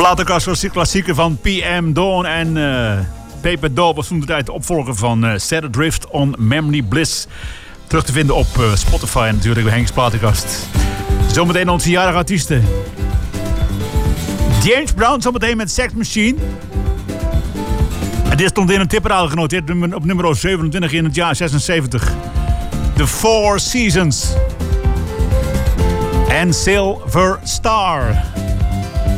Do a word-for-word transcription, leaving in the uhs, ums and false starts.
platenkast was de klassieker van P M Dawn en uh, Paper Doll was toen de tijd de opvolger van uh, Set Adrift on Memory Bliss. Terug te vinden op uh, Spotify natuurlijk bij Henk's platenkast. Zometeen onze jarige artiesten. James Brown zometeen met Sex Machine. En dit stond in een tipperaal genoteerd op nummer zevenentwintig in het jaar zesenzeventig. The Four Seasons. En Silver Star.